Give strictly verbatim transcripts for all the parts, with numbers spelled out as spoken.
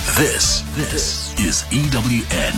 This, this is E W N.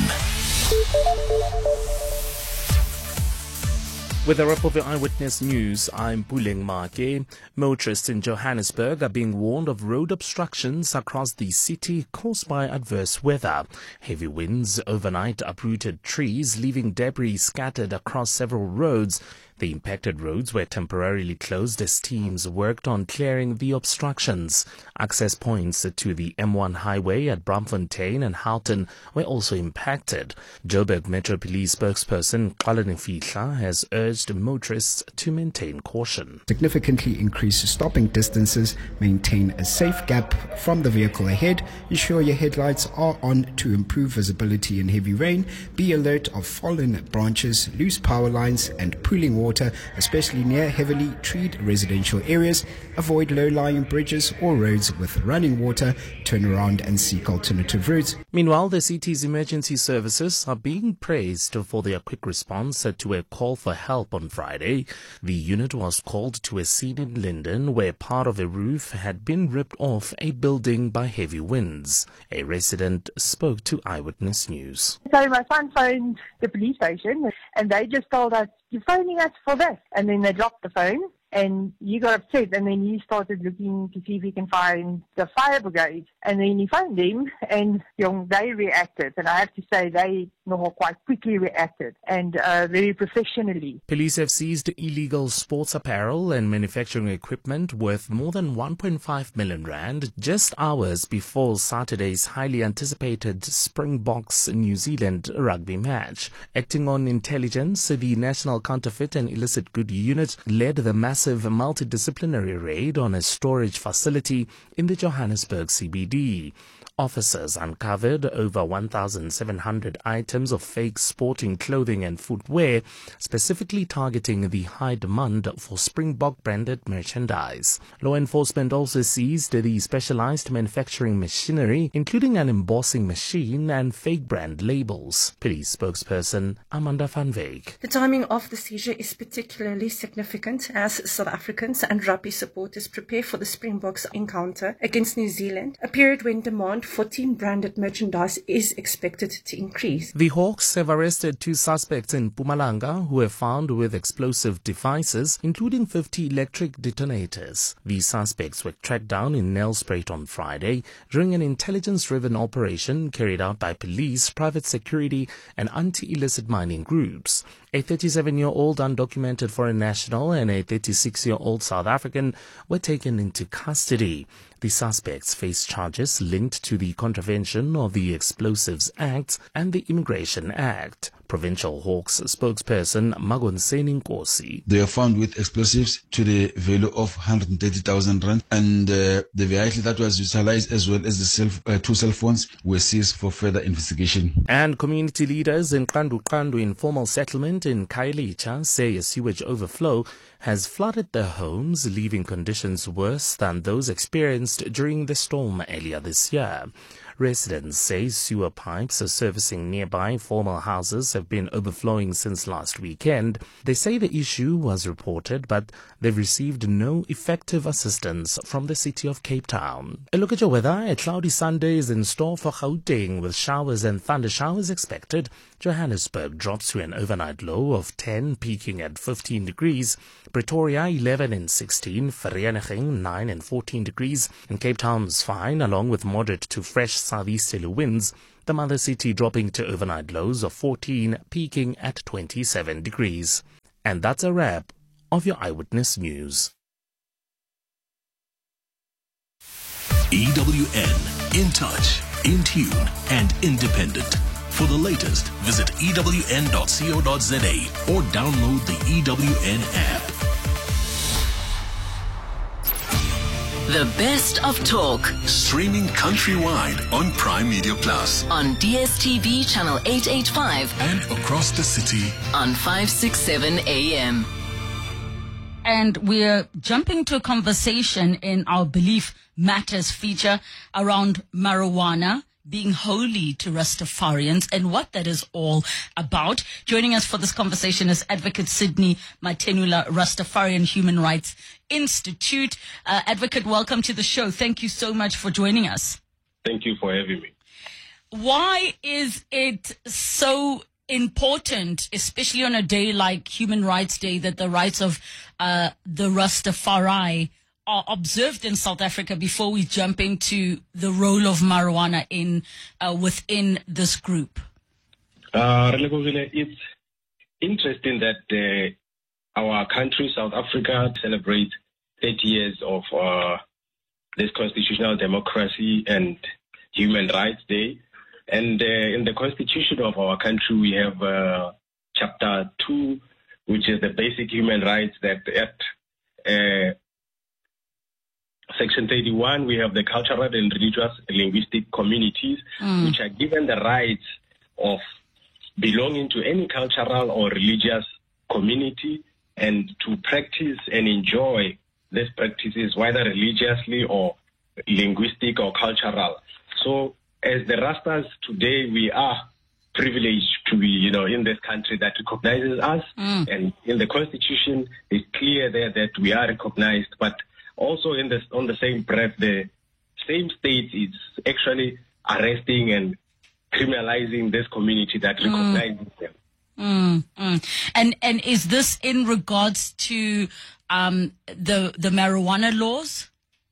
With a wrap of your Eyewitness News, I'm Puleng Make. Motorists in Johannesburg are being warned of road obstructions across the city caused by adverse weather. Heavy winds overnight uprooted trees, leaving debris scattered across several roads. The impacted roads were temporarily closed as teams worked on clearing the obstructions. Access points to the M one highway at Braamfontein and Houghton were also impacted. Joburg Metro Police spokesperson Xolani Fihla has urged motorists to maintain caution. Significantly increase stopping distances, maintain a safe gap from the vehicle ahead, ensure your headlights are on to improve visibility in heavy rain, be alert of fallen branches, loose power lines and pooling water. Water, especially near heavily treed residential areas. Avoid low-lying bridges or roads with running water. Turn around and seek alternative routes. Meanwhile, the city's emergency services are being praised for their quick response to a call for help on Friday. The unit was called to a scene in Linden where part of a roof had been ripped off a building by heavy winds. A resident spoke to Eyewitness News. So my son phoned the police station and they just told us, "You're phoning us for this." And then they dropped the phone and he got upset and then he started looking to see if he can find the fire brigade. And then he phoned them and you know, they reacted. And I have to say they you know, quite quickly reacted and uh, very professionally. Police have seized illegal sports apparel and manufacturing equipment worth more than one point five million rand just hours before Saturday's highly anticipated Springboks New Zealand rugby match. Acting on intelligence, the National Counterfeit and Illicit Good Unit led the massive multidisciplinary raid on a storage facility in the Johannesburg C B D. Officers uncovered over one thousand seven hundred items of fake sporting clothing and footwear, specifically targeting the high demand for Springbok branded merchandise. Law enforcement also seized the specialized manufacturing machinery, including an embossing machine and fake brand labels. Police spokesperson Amanda van Wyk. The timing of the seizure is particularly significant as South Africans and rugby supporters prepare for the Springboks encounter against New Zealand, a period when demand for team-branded merchandise is expected to increase. The Hawks have arrested two suspects in Mpumalanga who were found with explosive devices, including fifty electric detonators. These suspects were tracked down in Nelspruit on Friday during an intelligence-driven operation carried out by police, private security, and anti-illicit mining groups. A thirty-seven-year-old undocumented foreign national and a thirty-six-year-old South African were taken into custody. The suspects face charges linked to the contravention of the Explosives Act and the Immigration Act. Provincial Hawks spokesperson Magonseni Nkosi. They are found with explosives to the value of one hundred thirty thousand rand, and uh, the vehicle that was utilized as well as the cell, uh, two cell phones were seized for further investigation. And community leaders in Kandu Kandu informal settlement in Khayelitsha say a sewage overflow has flooded their homes, leaving conditions worse than those experienced during the storm earlier this year. Residents say sewer pipes servicing nearby formal houses have been overflowing since last weekend. They say the issue was reported, but they've received no effective assistance from the city of Cape Town. A look at your weather. A cloudy Sunday is in store for Gauteng with showers and thunder showers expected. Johannesburg drops to an overnight low of ten, peaking at fifteen degrees. Pretoria eleven and sixteen, Vereeniging nine and fourteen degrees, and Cape Town's fine along with moderate to fresh southeasterly winds. The mother city dropping to overnight lows of fourteen, peaking at twenty-seven degrees. And that's a wrap of your Eyewitness News. E W N, in touch, in tune, and independent. For the latest, visit E W N dot co dot za or download the E W N app. The best of talk. Streaming countrywide on Prime Media Plus. On D S T V channel eight eighty-five. And across the city. On five sixty-seven A M. And we're jumping to a conversation in our Belief Matters feature around marijuana being holy to Rastafarians and what that is all about. Joining us for this conversation is Advocate Sydney Matenula, Rastafarian Human Rights Institute. Uh, Advocate, welcome to the show. Thank you so much for joining us. Thank you for having me. why is it so important, especially on a day like Human Rights Day, that the rights of uh, the Rastafari are observed in South Africa before we jump into the role of marijuana in uh, within this group? Uh, it's interesting that uh, our country, South Africa, celebrates thirty years of uh, this constitutional democracy and Human Rights Day. And uh, in the constitution of our country, we have uh, chapter two, which is the basic human rights, that at uh, section thirty-one, we have the cultural and religious linguistic communities, mm. which are given the rights of belonging to any cultural or religious community and to practice and enjoy these practices, whether religiously or linguistic or cultural. So as the Rastas today, we are privileged to be, you know, in this country that recognizes us. Mm. And in the Constitution, it's clear there that we are recognized. But also in this, on the same breath, the same state is actually arresting and criminalizing this community that recognizes mm. them. Mm, mm. And and is this in regards to um, the the marijuana laws?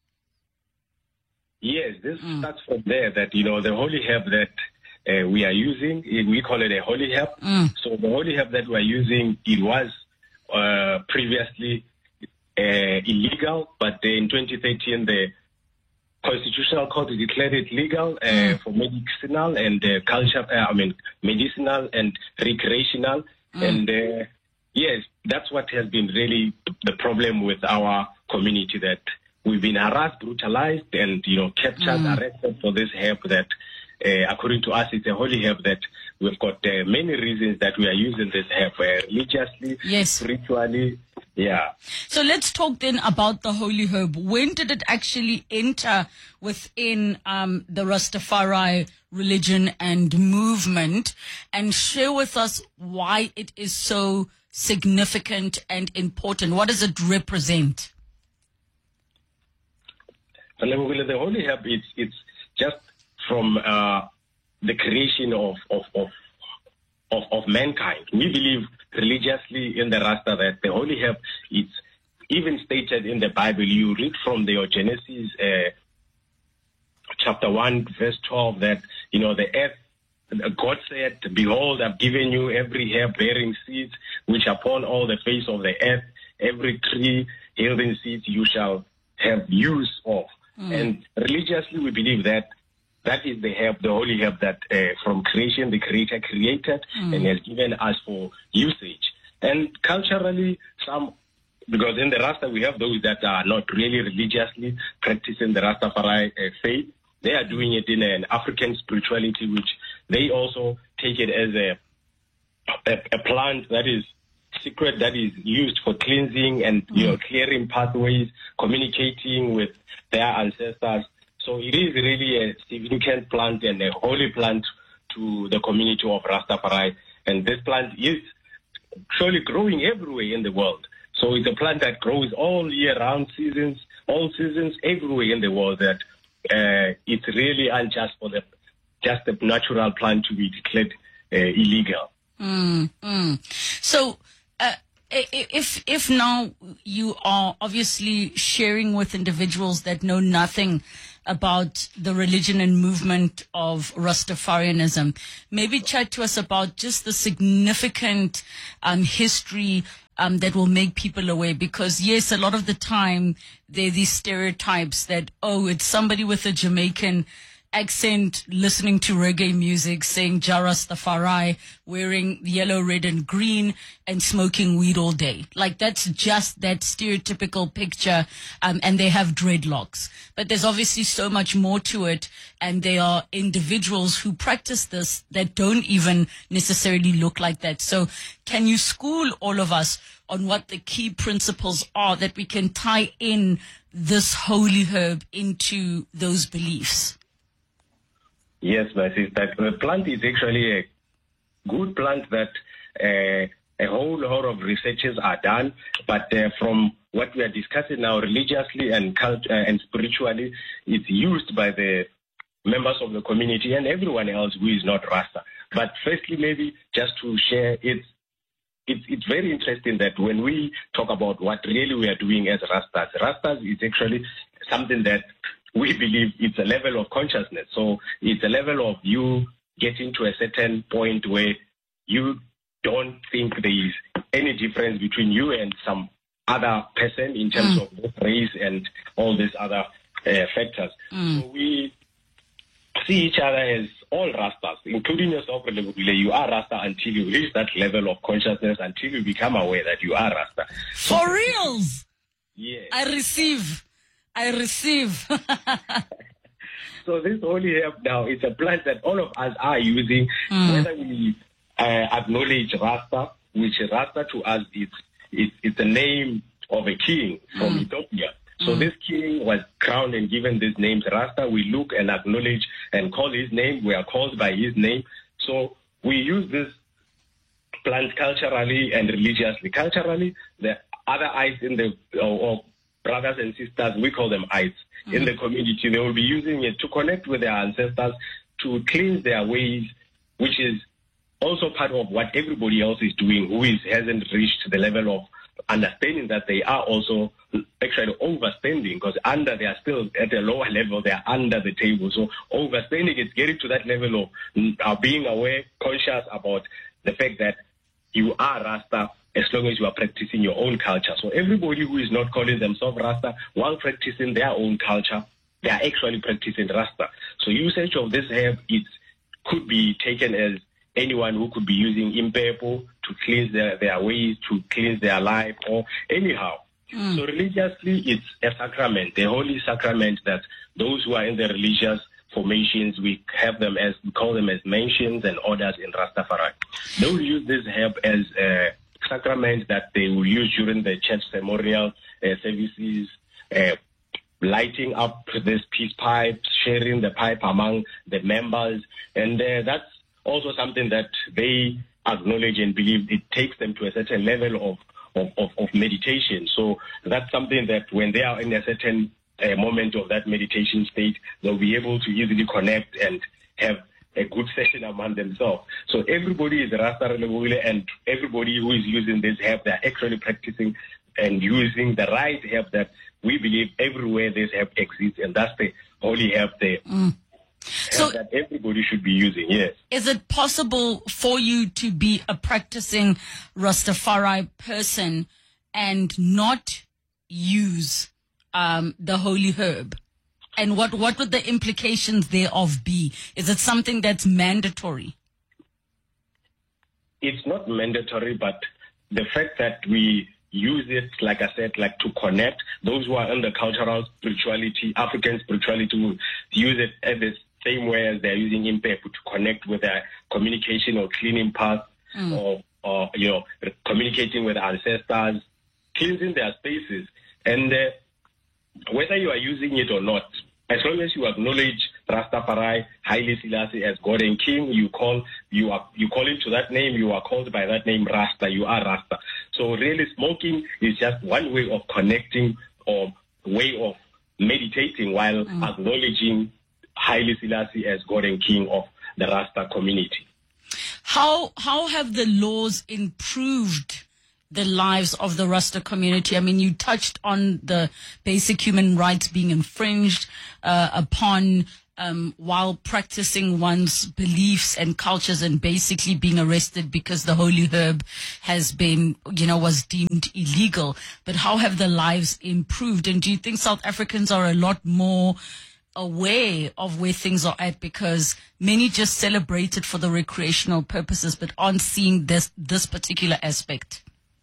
Yes, this mm. starts from there, that, you know, the holy herb that uh, we are using, we call it a holy herb. Mm. So the holy herb that we are using, it was uh, previously uh, illegal, but in twenty thirteen, the Constitutional Court declared it legal uh, mm. for medicinal and uh, culture, uh, I mean, medicinal and recreational. Mm. And uh, yes, that's what has been really the problem with our community, that we've been harassed, brutalized, and, you know, captured, mm. arrested for this herb that, uh, according to us, it's a holy herb that we've got uh, many reasons that we are using this herb, uh, religiously, yes. spiritually, yeah. So let's talk then about the holy herb. When did it actually enter within um, the Rastafari religion and movement? And share with us why it is so significant and important. What does it represent? The holy herb, it's, it's just from uh, the creation of, of, of, of, of mankind. We believe religiously in the Rasta that the holy herb, it's even stated in the Bible. You read from the Genesis uh, chapter one, verse twelve, that, you know, the earth, God said, behold, I've given you every herb bearing seeds, which upon all the face of the earth, every tree yielding seeds you shall have use of. Mm. And religiously, we believe that that is the herb, the holy herb that uh, from creation, the Creator created mm. and has given us for usage. And culturally, some, because in the Rasta, we have those that are not really religiously practicing the Rastafari uh, faith. They are doing it in an African spirituality, which they also take it as a, a, a plant that is secret, that is used for cleansing and, you mm. know, clearing pathways, communicating with their ancestors. So it is really a significant plant and a holy plant to the community of Rastafari. And this plant is surely growing everywhere in the world. So it's a plant that grows all year round, seasons, all seasons, everywhere in the world. That uh, it's really unjust for the just the natural plant to be declared uh, illegal. Mm, mm. So. Uh, If if now you are obviously sharing with individuals that know nothing about the religion and movement of Rastafarianism, maybe chat to us about just the significant um, history um, that will make people aware. Because yes, a lot of the time there are these stereotypes that, oh, it's somebody with a Jamaican accent listening to reggae music, saying Ja Rastafari, wearing yellow, red and green and smoking weed all day. Like, that's just that stereotypical picture, um, and they have dreadlocks. But there's obviously so much more to it, and there are individuals who practice this that don't even necessarily look like that. So can you school all of us on what the key principles are that we can tie in this holy herb into those beliefs? Yes, my sister. The plant is actually a good plant that uh, a whole lot of researches are done. But uh, from what we are discussing now, religiously and cult- uh, and spiritually, it's used by the members of the community and everyone else who is not Rasta. But firstly, maybe just to share, it's, it's, it's very interesting that when we talk about what really we are doing as Rastas, Rastas is actually something that we believe it's a level of consciousness. So it's a level of you getting to a certain point where you don't think there is any difference between you and some other person in terms mm. of both race and all these other uh, factors. Mm. So we see each other as all Rastas, including yourself. You are Rasta until you reach that level of consciousness, until you become aware that you are Rasta. For reals? Yes. I receive. I receive. So this Holy Herb now, it's a plant that all of us are using, mm. whether we uh, acknowledge Rasta, which Rasta to us is it's, it's the name of a king from mm. Ethiopia. So mm. this king was crowned and given this name, Rasta. We look and acknowledge and call his name. We are called by his name. So we use this plant culturally and religiously. Culturally, the other ites in the, or, or brothers and sisters, we call them ites mm. in the community. They will be using it to connect with their ancestors, to cleanse their ways, which is also part of what everybody else is doing who is, hasn't reached the level of understanding that they are also actually overspending, because under they are still at a lower level, they are under the table. So overspending is getting to that level of uh, being aware, conscious about the fact that you are Rasta as long as you are practicing your own culture. So everybody who is not calling themselves Rasta, while practicing their own culture, they are actually practicing Rasta. So usage of this herb, it could be taken as anyone who could be using impepo to cleanse their, their ways, to cleanse their life, or anyhow. Mm. So religiously, it's a sacrament, a holy sacrament that those who are in the religious formations, we have them as, we call them as mansions and orders in Rastafari. They will use this herb as a sacrament that they will use during the church ceremonial uh, services, uh, lighting up this peace pipe, sharing the pipe among the members, and uh, that's also something that they acknowledge and believe it takes them to a certain level of, of, of, of meditation. So that's something that when they are in a certain uh, moment of that meditation state, they'll be able to easily connect and have a good session among themselves. So everybody is Rasta Relebogile, and everybody who is using this herb, they're actually practicing and using the right herb that we believe everywhere this herb exists, and that's the holy herb there. Mm. So that everybody should be using, yes. Is it possible for you to be a practicing Rastafari person and not use um, the holy herb? And what, what would the implications thereof be? Is it something that's mandatory? It's not mandatory, but the fact that we use it, like I said, like to connect, those who are in the cultural spirituality, African spirituality, will use it as a same way as they're using impepo to connect with their communication or cleaning path, mm. or, or, you know, communicating with ancestors, cleansing their spaces. And uh, whether you are using it or not, as long as you acknowledge Rastafari, Haile Selassie as God and King, you call you are you call him to that name, you are called by that name, Rasta, you are Rasta. So really smoking is just one way of connecting or way of meditating while mm. acknowledging Haile Selassie as God and King of the Rasta community. How how have the laws improved the lives of the Rasta community? I mean, you touched on the basic human rights being infringed uh, upon um, while practicing one's beliefs and cultures, and basically being arrested because the holy herb has been, you know, was deemed illegal. But how have the lives improved? And do you think South Africans are a lot more aware of where things are at, because many just celebrate it for the recreational purposes but aren't seeing this this particular aspect?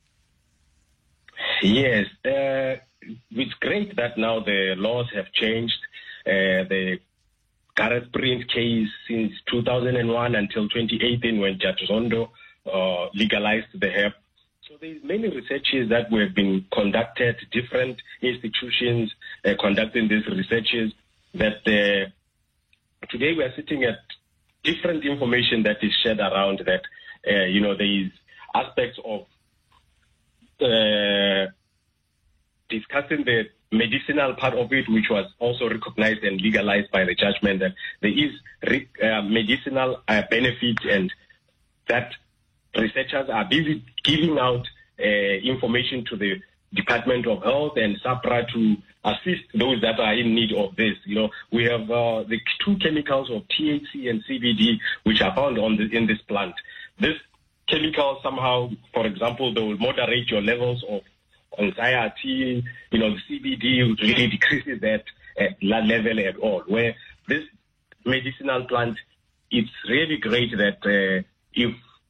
Yes, uh, it's great that now the laws have changed. Uh, the Gareth Prince case since two thousand one until twenty eighteen, when Judge Zondo uh, legalized the herb. So there's many researches that have been conducted, different institutions uh, conducting these researches, that uh, today we are sitting at different information that is shared around that, uh, you know, there is aspects of uh, discussing the medicinal part of it, which was also recognized and legalized by the judgment, that there is re- uh, medicinal uh, benefit, and that researchers are busy giving out uh, information to the Department of Health and SAHPRA to assist those that are in need of this. You know, we have uh, the two chemicals of T H C and C B D, which are found on the, in this plant. This chemical somehow, for example, they will moderate your levels of anxiety. You know, the C B D really decreases that at that level at all. Where this medicinal plant, it's really great that uh, if,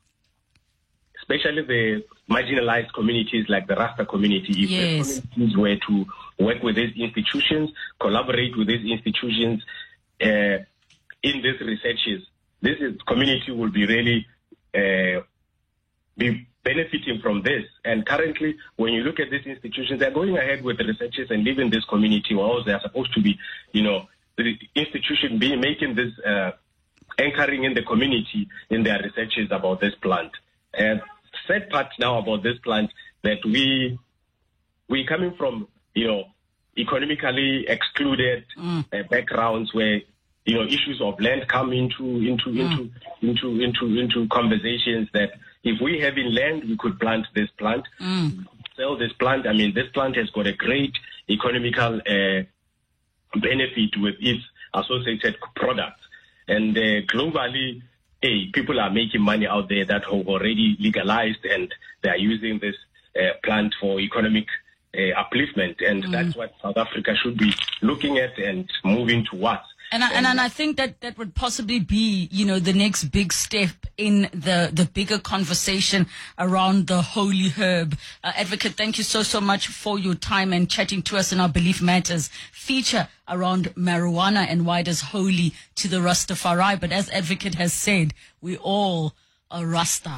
especially the marginalized communities like the Rasta community, if yes. the communities were to work with these institutions, collaborate with these institutions uh, in these researches, this is, community will be really uh, be benefiting from this. And currently, when you look at these institutions, they're going ahead with the researches and leaving this community, while they're supposed to be, you know, the institution being making this, uh, anchoring in the community in their researches about this plant. And sad part now about this plant, that we we coming from, you know, economically excluded mm. uh, backgrounds where, you know, issues of land come into into mm. into into into into conversations, that if we have in land, we could plant this plant, mm. sell this plant. I mean, this plant has got a great economical uh, benefit with its associated products, and uh, globally, hey, people are making money out there that have already legalized, and they are using this uh, plant for economic uh, upliftment. And mm. that's what South Africa should be looking at and moving towards. And I, and, and I think that that would possibly be, you know, the next big step in the, the bigger conversation around the holy herb. Uh, Advocate, thank you so, so much for your time and chatting to us in our Belief Matters feature around marijuana and why it is holy to the Rastafari. But as Advocate has said, we all are Rasta.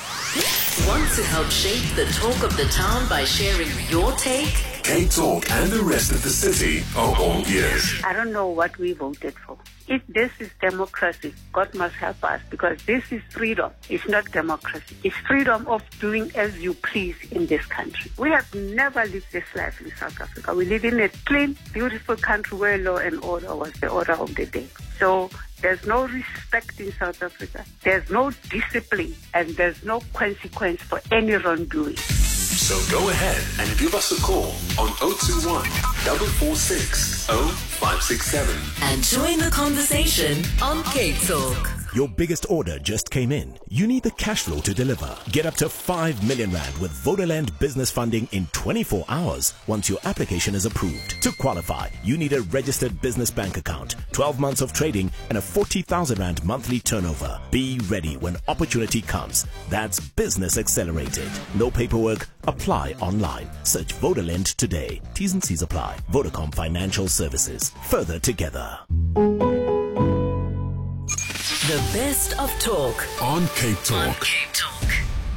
Want to help shape the talk of the town by sharing your take? K-Talk and the rest of the city are all ears. I don't know what we voted for. If this is democracy, God must help us, because this is freedom. It's not democracy. It's freedom of doing as you please in this country. We have never lived this life in South Africa. We live in a clean, beautiful country where law and order was the order of the day. So there's no respect in South Africa. There's no discipline, and there's no consequence for any wrongdoing. So go ahead and give us a call on zero two one, four four six, zero five six seven. And join the conversation on K-Talk. Your biggest order just came in. You need the cash flow to deliver. Get up to five million rand with Vodaland business funding in twenty-four hours once your application is approved. To qualify, you need a registered business bank account, twelve months of trading, and a forty thousand rand monthly turnover. Be ready when opportunity comes. That's Business Accelerated. No paperwork. Apply online. Search Vodaland today. T's and C's apply. Vodacom Financial Services. Further together. The best of talk on K-Talk. On K-Talk.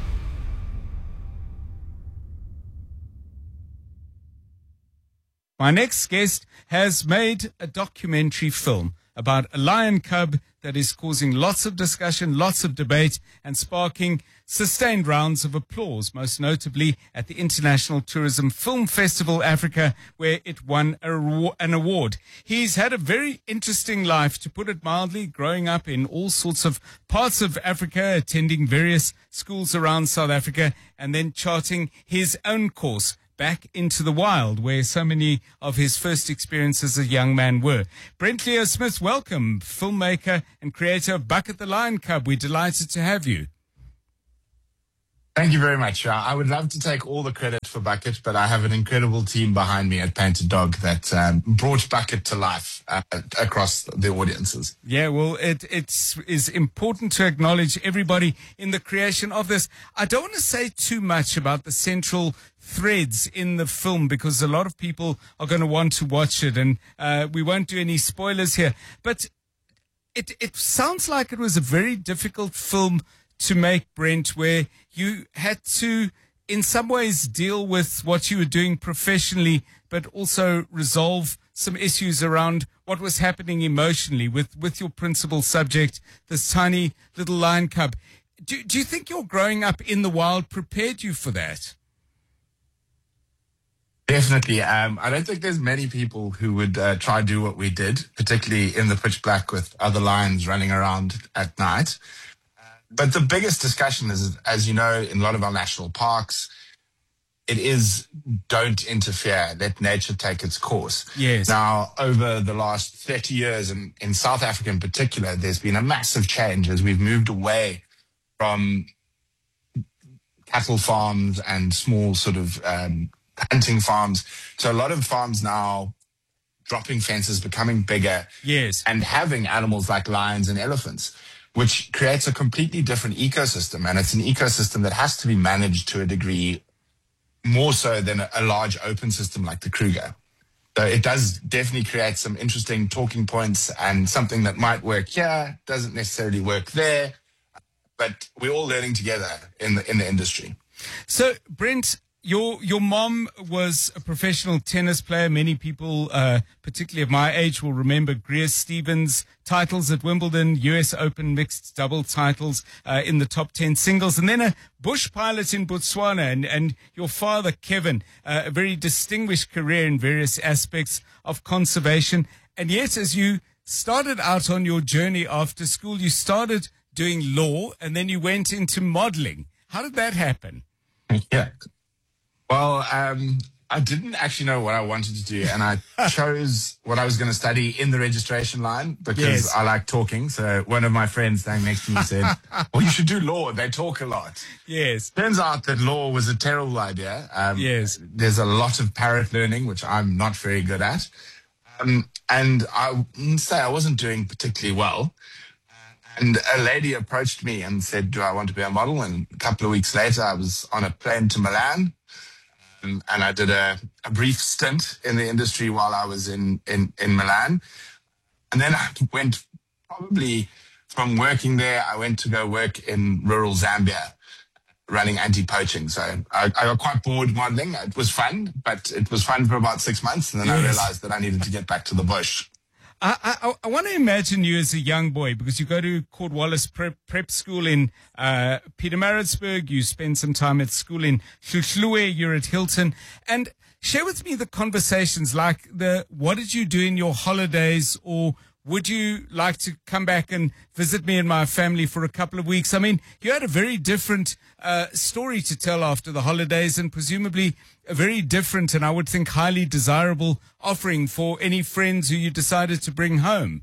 My next guest has made a documentary film about a lion cub that is causing lots of discussion, lots of debate, and sparking sustained rounds of applause, most notably at the International Tourism Film Festival Africa, where it won a, an award. He's had a very interesting life, to put it mildly, growing up in all sorts of parts of Africa, attending various schools around South Africa, and then charting his own course back into the wild, where so many of his first experiences as a young man were. Brent Leo Smith, welcome, filmmaker and creator of Bucket the Lion Cub. We're delighted to have you. Thank you very much. Uh, I would love to take all the credit for Bucket, but I have an incredible team behind me at Painted Dog that um, brought Bucket to life uh, across the audiences. Yeah, well, it it's is important to acknowledge everybody in the creation of this. I don't want to say too much about the central threads in the film, because a lot of people are going to want to watch it, and uh, we won't do any spoilers here. But it it sounds like it was a very difficult film to make, Brent, where you had to, in some ways, deal with what you were doing professionally, but also resolve some issues around what was happening emotionally with, with your principal subject, this tiny little lion cub. Do, do you think your growing up in the wild prepared you for that? Definitely. Um, I don't think there's many people who would uh, try to do what we did, particularly in the pitch black with other lions running around at night. But the biggest discussion is, as you know, in a lot of our national parks, it is don't interfere, let nature take its course. Yes. Now, over the last thirty years, and in South Africa in particular, there's been a massive change as we've moved away from cattle farms and small sort of um, hunting farms. So a lot of farms now dropping fences, becoming bigger. Yes. And having animals like lions and elephants, which creates a completely different ecosystem. And it's an ecosystem that has to be managed to a degree more so than a, a large open system like the Kruger. So it does definitely create some interesting talking points, and something that might work here doesn't necessarily work there. But we're all learning together in the in the industry. So, Brent, your your mom was a professional tennis player. Many people, uh, particularly of my age, will remember Greer Stevens' titles at Wimbledon, U S Open mixed double titles uh, in the top ten singles, and then a bush pilot in Botswana. And, and your father, Kevin, uh, a very distinguished career in various aspects of conservation. And yet, as you started out on your journey after school, you started doing law, and then you went into modeling. How did that happen? Yeah. Well, um, I didn't actually know what I wanted to do, and I chose what I was going to study in the registration line because Yes. I like talking. So one of my friends standing next to me said, well, you should do law. They talk a lot. Yes. Turns out that law was a terrible idea. Um, Yes. There's a lot of parrot learning, which I'm not very good at. Um, and I wouldn't say I wasn't doing particularly well. And a lady approached me and said, do I want to be a model? And a couple of weeks later, I was on a plane to Milan. Um, and I did a, a brief stint in the industry while I was in, in, in Milan. And then I went probably from working there, I went to go work in rural Zambia, running anti-poaching. So I, I got quite bored modeling. It was fun, but it was fun for about six months. And then Yes. I realized that I needed to get back to the bush. I, I, I want to imagine you as a young boy, because you go to Cornwallis Prep, prep School in uh, Pietermaritzburg. You spend some time at school in Hluhluwe. You're at Hilton. And share with me the conversations, like the what did you do in your holidays, or would you like to come back and visit me and my family for a couple of weeks? I mean, you had a very different uh, story to tell after the holidays, and presumably a very different and I would think highly desirable offering for any friends who you decided to bring home.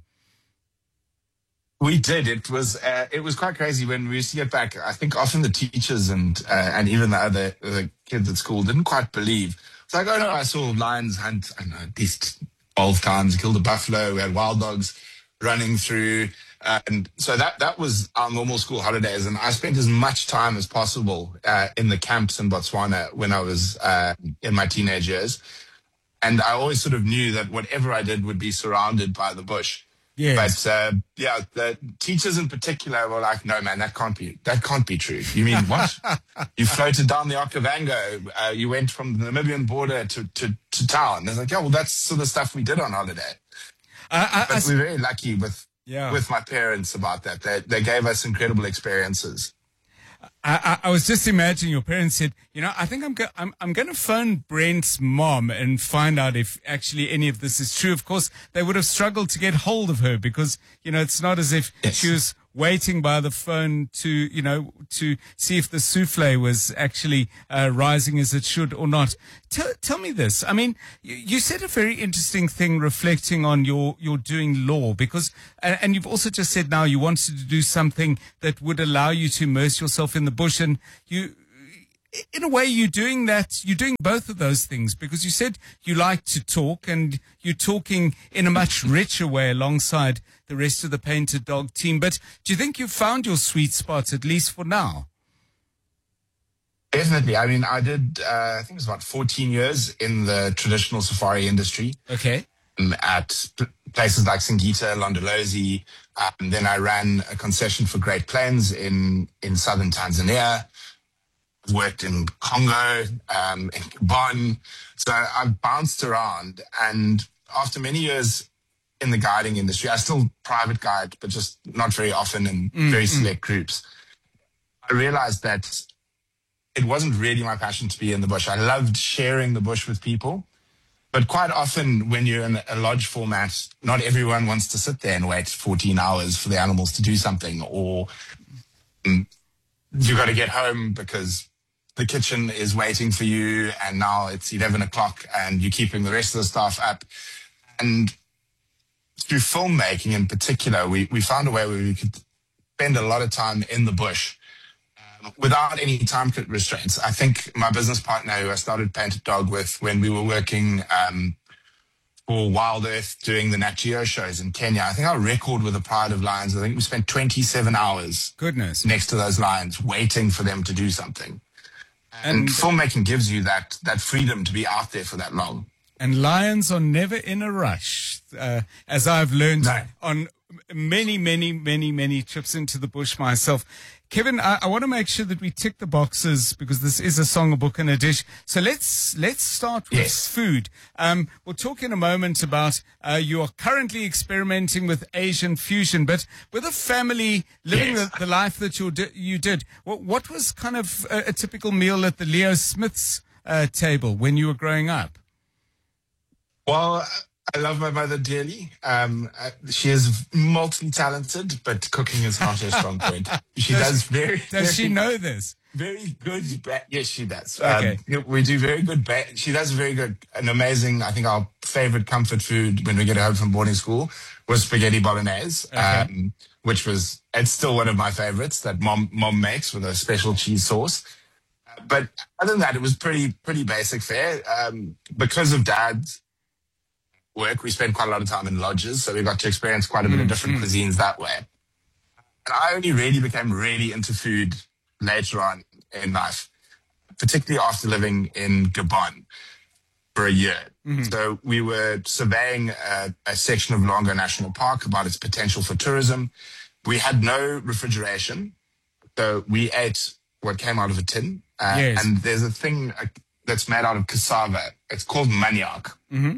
We did. It was uh, it was quite crazy when we used to get back. I think often the teachers and uh, and even the other the kids at school didn't quite believe. It's like, oh no, I saw lions hunt, I don't know, at least twelve times, killed a buffalo, we had wild dogs running through. Uh, and so that, that was our normal school holidays. And I spent as much time as possible uh, in the camps in Botswana when I was uh, in my teenage years. And I always sort of knew that whatever I did would be surrounded by the bush. Yes. But uh, yeah, the teachers in particular were like, "No, man, that can't be. That can't be true. You mean what? You floated down the Okavango. Uh, you went from the Namibian border to to, to town." They're like, "Yeah, well, that's sort of stuff we did on holiday." I, I, but I, we're very lucky with yeah. with my parents about that. They they gave us incredible experiences. I, I, I was just imagining your parents said, you know, I think I'm go- I'm I'm going to phone Brent's mom and find out if actually any of this is true. Of course, they would have struggled to get hold of her because, you know, it's not as if yes. she was waiting by the phone to, you know, to see if the souffle was actually uh, rising as it should or not. Tell, tell me this. I mean, you, you said a very interesting thing reflecting on your, your doing law because, and, and you've also just said now you wanted to do something that would allow you to immerse yourself in the bush, and you, in a way, you're doing that, you're doing both of those things because you said you like to talk and you're talking in a much richer way alongside the rest of the Painted Dog team. But do you think you've found your sweet spot, at least for now? Definitely. I mean, I did, uh, I think it was about fourteen years in the traditional safari industry. Okay. Um, at p- places like Singita, Londolozi. Um, then I ran a concession for Great Plains in, in southern Tanzania. I've worked in Congo, um, in Gabon. So I've bounced around. And after many years in the guiding industry, I still private guide, but just not very often in mm, very select mm. groups. I realized that it wasn't really my passion to be in the bush. I loved sharing the bush with people. But quite often when you're in a lodge format, not everyone wants to sit there and wait fourteen hours for the animals to do something, or um, you got to get home because the kitchen is waiting for you and now it's eleven o'clock and you're keeping the rest of the staff up. And through filmmaking in particular, we, we found a way where we could spend a lot of time in the bush um, without any time restraints. I think my business partner, who I started Painted Dog with when we were working um, for Wild Earth doing the Nat Geo shows in Kenya, I think our record with the Pride of Lions, I think we spent twenty-seven hours Goodness. next to those lions waiting for them to do something. And, and filmmaking gives you that that freedom to be out there for that long. And lions are never in a rush, uh, as I've learned no. on many, many, many, many trips into the bush myself. Kevin, I, I want to make sure that we tick the boxes because this is a song, a book, and a dish. So let's let's start with yes. food. Um, we'll talk in a moment about uh, you are currently experimenting with Asian fusion, but with a family living yes. the, the life that you di- you did. What, what was kind of a, a typical meal at the Leo Smith's uh, table when you were growing up? Well, I love my mother dearly. Um, she is multi-talented, but cooking is not her strong point. She does, does very. Does very, she know this? Very good. Ba- yes, she does. Okay. Um, we do very good. Ba- she does very good, an amazing. I think our favorite comfort food when we get home from boarding school was spaghetti bolognese, okay. um, which was it's still one of my favorites that mom mom makes with a special cheese sauce. Uh, but other than that, it was pretty pretty basic fare. Um, because of Dad's work, we spent quite a lot of time in lodges, so we got to experience quite a bit mm, of different mm. cuisines that way. And I only really became really into food later on in life, particularly after living in Gabon for a year. Mm-hmm. So we were surveying a, a section of Luangwa National Park about its potential for tourism. We had no refrigeration, so we ate what came out of a tin. Uh, yes. And there's a thing uh, that's made out of cassava. It's called manioc. Mm-hmm.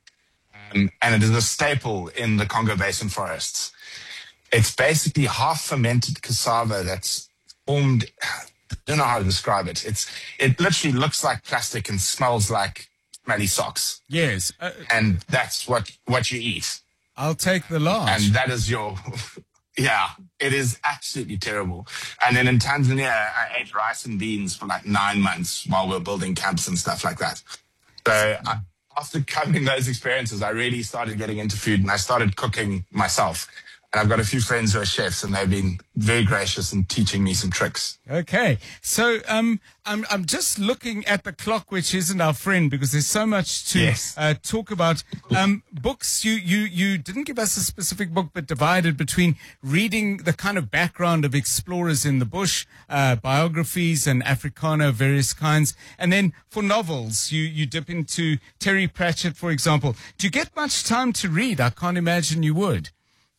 Um, and it is a staple in the Congo Basin forests. It's basically half fermented cassava that's formed. I don't know how to describe it. It's it literally looks like plastic and smells like smelly socks. Yes, uh, and that's what what you eat. I'll take the large. And that is your. Yeah, it is absolutely terrible. And then in Tanzania, I ate rice and beans for like nine months while we were building camps and stuff like that. So I, after covering those experiences, I really started getting into food and I started cooking myself. And I've got a few friends who are chefs and they've been very gracious in teaching me some tricks. Okay. So um, I'm I'm just looking at the clock, which isn't our friend, because there's so much to yes. uh, talk about. Um, books, you, you, you didn't give us a specific book, but divided between reading the kind of background of explorers in the bush, uh, biographies and Africana of various kinds. And then for novels, you, you dip into Terry Pratchett, for example. Do you get much time to read? I can't imagine you would.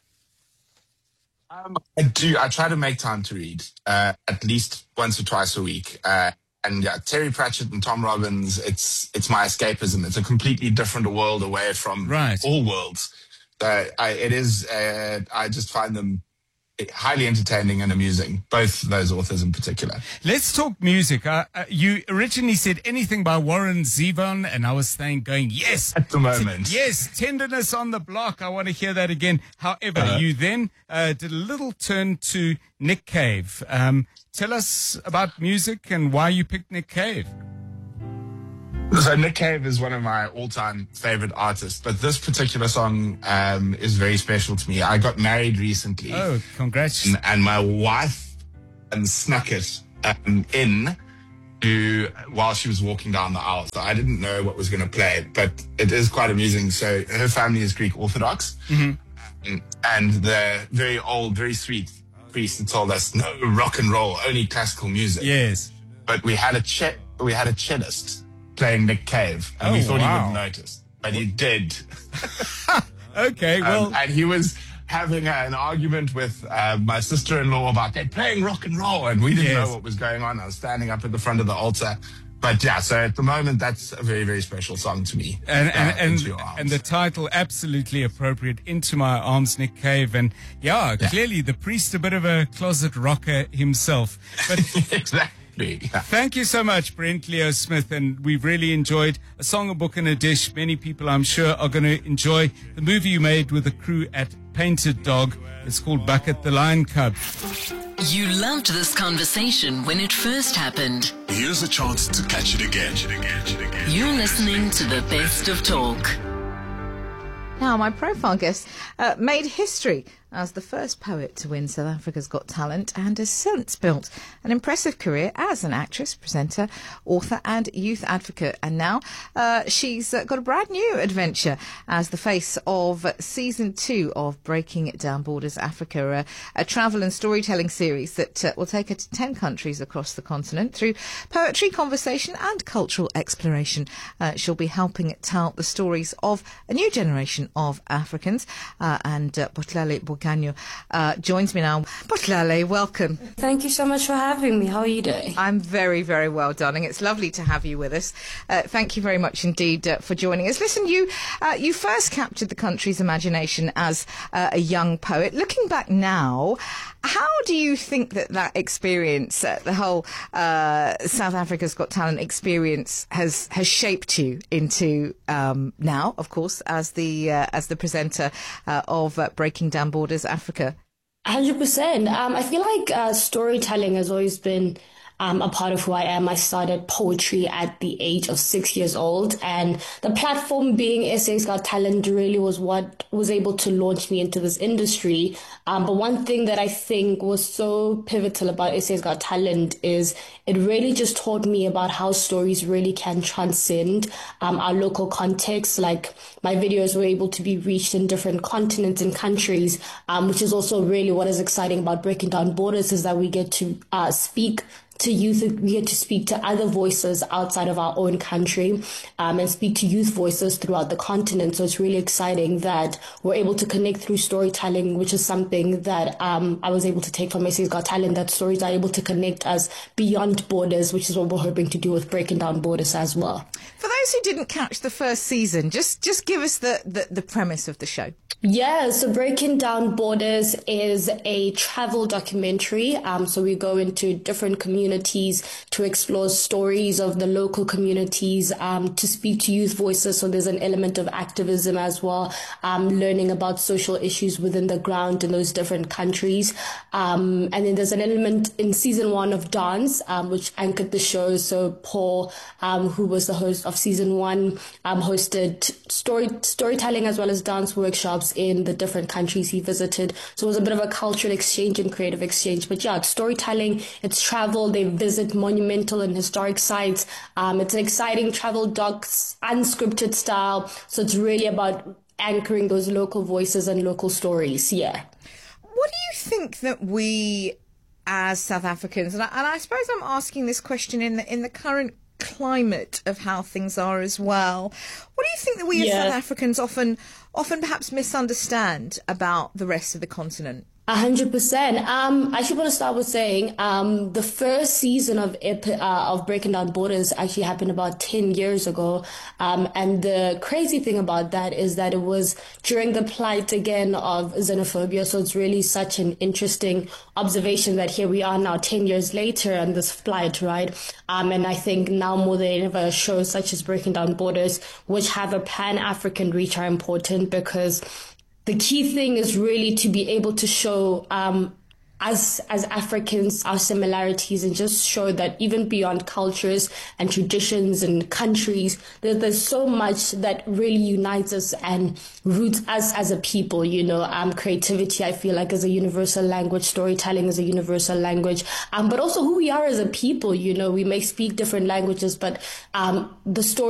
Um, I do. I try to make time to read uh, at least once or twice a week. Uh, and yeah, Terry Pratchett and Tom Robbins, it's it's my escapism. It's a completely different world away from right. all worlds. Uh, I, it is. Uh, I just find them highly entertaining and amusing, both those authors in particular. Let's talk music. Uh, uh, you originally said anything by Warren Zevon, and I was saying, going, yes. At the moment. T- yes, Tenderness on the Block. I want to hear that again. However, uh, you then uh, did a little turn to Nick Cave. Um, tell us about music and why you picked Nick Cave. So Nick Cave is one of my all-time favorite artists, but this particular song um, is very special to me. I got married recently. Oh, congrats. And, and my wife and snuck it um, in to, while she was walking down the aisle. So I didn't know what was going to play, but it is quite amusing. So her family is Greek Orthodox. Mm-hmm. And the very old, very sweet priest told us, no rock and roll, only classical music. Yes. But we had a ch- we had a cellist playing Nick Cave, and oh, we thought wow. he wouldn't notice, but he did. Okay, well, um, and he was having a, an argument with uh, my sister-in-law about they're playing rock and roll, and we didn't yes. know what was going on. I was standing up at the front of the altar, but yeah. So at the moment, that's a very, very special song to me. And and uh, and, and the title absolutely appropriate, Into My Arms, Nick Cave, and yeah, yeah. clearly the priest, a bit of a closet rocker himself, but exactly. absolutely. Yeah. Thank you so much, Brent Leo Smith, and we've really enjoyed A Song, a Book and a Dish. Many people, I'm sure, are going to enjoy the movie you made with the crew at Painted Dog. It's called Bucket the Lion Cub. You loved this conversation when it first happened. Here's a chance to catch it again. You're listening to the Best of Talk. Now, my profile guest uh, made history as the first poet to win South Africa's Got Talent and has since built an impressive career as an actress, presenter, author and youth advocate. And now uh, she's uh, got a brand new adventure as the face of season two of Breaking Down Borders Africa, a, a travel and storytelling series that uh, will take her to ten countries across the continent through poetry, conversation and cultural exploration. Uh, she'll be helping tell the stories of a new generation of Africans. Uh, and uh, Botlale Boganyo uh, joins me now. Botlale, welcome. Thank you so much for having me. How are you doing? I'm very, very well, darling. It's lovely to have you with us. Uh, thank you very much indeed uh, for joining us. Listen, you uh, you first captured the country's imagination as uh, a young poet. Looking back now, how do you think that that experience, uh, the whole uh, South Africa's Got Talent experience, has has shaped you into um, now, of course, as the uh, as the presenter uh, of uh, Breaking Down Borders Africa? one hundred percent. Um, I feel like uh, storytelling has always been Um, a part of who I am. I started poetry at the age of six years old, and the platform being S A's Got Talent really was what was able to launch me into this industry. Um, but one thing that I think was so pivotal about S A's Got Talent is it really just taught me about how stories really can transcend um, our local context. Like, my videos were able to be reached in different continents and countries, um, which is also really what is exciting about Breaking Down Borders, is that we get to uh, speak to youth, we get to speak to other voices outside of our own country um, and speak to youth voices throughout the continent. So it's really exciting that we're able to connect through storytelling, which is something that um, I was able to take from S A's Got Talent, that stories are able to connect us beyond borders, which is what we're hoping to do with Breaking Down Borders as well. For those who didn't catch the first season, just, just give us the, the, the premise of the show. Yeah, so Breaking Down Borders is a travel documentary. Um, so we go into different communities to explore stories of the local communities, um, to speak to youth voices. So there's an element of activism as well, um, learning about social issues within the ground in those different countries. Um, and then there's an element in season one of dance, um, which anchored the show. So Paul, um, who was the host of season one, um, hosted story storytelling as well as dance workshops in the different countries he visited. So it was a bit of a cultural exchange and creative exchange. But yeah, it's storytelling, it's travel. They visit monumental and historic sites. Um, it's an exciting travel docs, unscripted style. So it's really about anchoring those local voices and local stories. Yeah. What do you think that we, as South Africans, and I, and I suppose I'm asking this question in the in the current climate of how things are as well, what do you think that we Yeah. as South Africans often often perhaps misunderstand about the rest of the continent? A hundred percent. Um, I actually want to start with saying um, the first season of Epi- uh, of Breaking Down Borders actually happened about ten years ago. Um, and the crazy thing about that is that it was during the plight again of xenophobia. So it's really such an interesting observation that here we are now ten years later and this plight, right? Um, and I think now more than ever, shows such as Breaking Down Borders, which have a pan-African reach, are important, because the key thing is really to be able to show um, us as Africans our similarities, and just show that even beyond cultures and traditions and countries, there, there's so much that really unites us and roots us as a people. You know, um, creativity, I feel like, is a universal language. Storytelling is a universal language. Um, but also who we are as a people. You know, we may speak different languages, but um, the story